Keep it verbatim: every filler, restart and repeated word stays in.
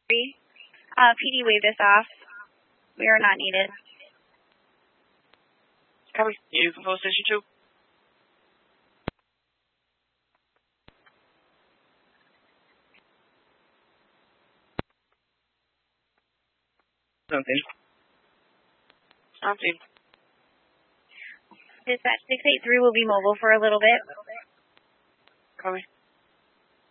Uh, P D wave this off. We are not needed. Copy. You can post station two. Something. Something. Dispatch six eight three will be mobile for a little bit. Copy.